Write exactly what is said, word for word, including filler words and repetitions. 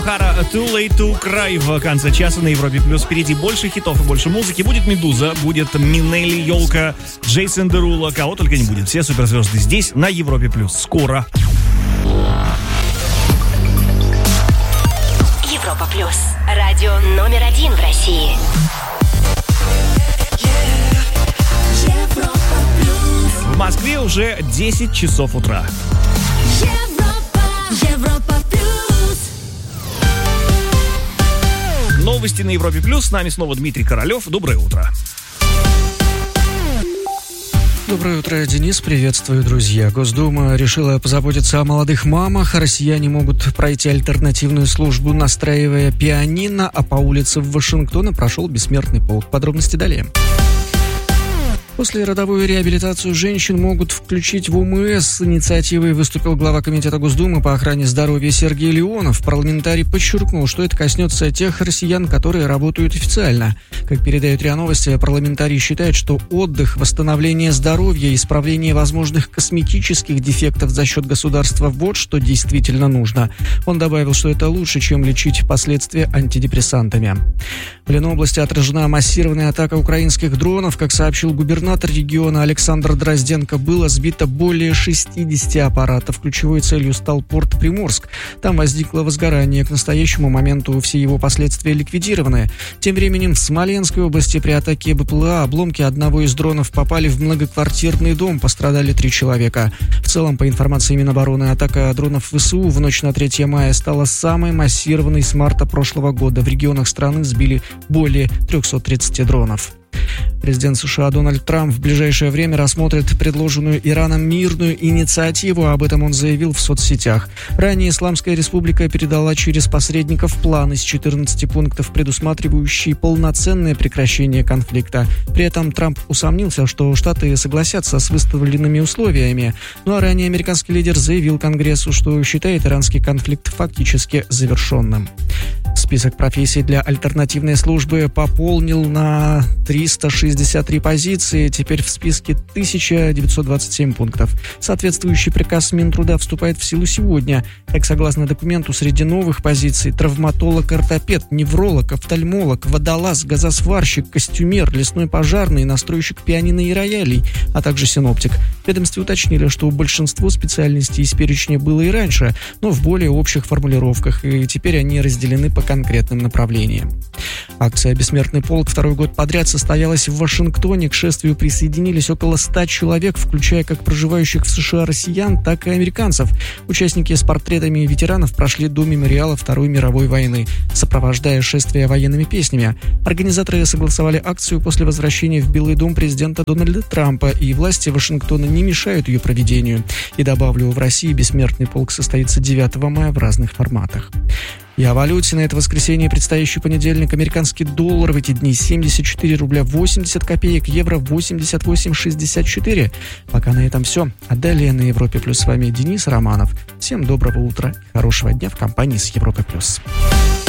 Хара Too Late to Cry в конце часа на Европе Плюс. Впереди больше хитов и больше музыки. Будет Медуза, будет Минелли, Ёлка, Джейсон Дерула, кого только не будет. Все суперзвезды здесь на Европе Плюс. Скоро. Европа Плюс. Радио номер один в России. В Москве уже десять часов утра. Европа, Европа Плюс. Новости на Европе Плюс. С нами снова Дмитрий Королёв. Доброе утро. Доброе утро, Денис. Приветствую, друзья. Госдума решила позаботиться о молодых мамах. Россияне могут пройти альтернативную службу, настраивая пианино, а по улице Вашингтона прошел бессмертный полк. Подробности далее. После родовую реабилитацию женщин могут включить в ОМС. С инициативой выступил глава Комитета Госдумы по охране здоровья Сергей Леонов. Парламентарий подчеркнул, что это коснется тех россиян, которые работают официально. Как передают РИА Новости, парламентарий считает, что отдых, восстановление здоровья, исправление возможных косметических дефектов за счет государства – вот что действительно нужно. Он добавил, что это лучше, чем лечить последствия антидепрессантами. В Ленобласти отражена массированная атака украинских дронов. Как сообщил губернатор региона Александр Дрозденко, было сбито более шестьдесят аппаратов. Ключевой целью стал порт Приморск. Там возникло возгорание. К настоящему моменту все его последствия ликвидированы. Тем временем в Смоленской области при атаке БПЛА обломки одного из дронов попали в многоквартирный дом. Пострадали три человека. В целом, по информации Минобороны, атака дронов ВСУ в ночь на третье мая стала самой массированной с марта прошлого года. В регионах страны сбили более триста тридцать дронов. Президент США Дональд Трамп в ближайшее время рассмотрит предложенную Ираном мирную инициативу. Об этом он заявил в соцсетях. Ранее Исламская Республика передала через посредников план из четырнадцати пунктов, предусматривающий полноценное прекращение конфликта. При этом Трамп усомнился, что Штаты согласятся с выставленными условиями. Ну а ранее американский лидер заявил Конгрессу, что считает иранский конфликт фактически завершенным. Список профессий для альтернативной службы пополнил на триста шестьдесят три позиции. Теперь в списке тысяча девятьсот двадцать семь пунктов. Соответствующий приказ Минтруда вступает в силу сегодня. Так, согласно документу, среди новых позиций травматолог-ортопед, невролог, офтальмолог, водолаз, газосварщик, костюмер, лесной пожарный, настройщик пианино и роялей, а также синоптик. В ведомстве уточнили, что большинство специальностей из перечня было и раньше, но в более общих формулировках, и теперь они разделены по конкретным направлениям. Акция «Бессмертный полк» второй год подряд состоялась в Вашингтоне. К шествию присоединились около ста человек, включая как проживающих в США россиян, так и американцев. Участники с портретами ветеранов прошли до мемориала Второй мировой войны, сопровождая шествие военными песнями. Организаторы согласовали акцию после возвращения в Белый дом президента Дональда Трампа, и власти Вашингтона не мешают ее проведению. И добавлю, в России «Бессмертный полк» состоится девятого мая в разных форматах. И о валюте на это воскресенье, предстоящий понедельник. Американский доллар в эти дни семьдесят четыре рубля восемьдесят копеек, евро восемьдесят восемь шестьдесят четыре. Пока на этом все. А далее на Европе Плюс с вами Денис Романов. Всем доброго утра и хорошего дня в компании с Европой Плюс.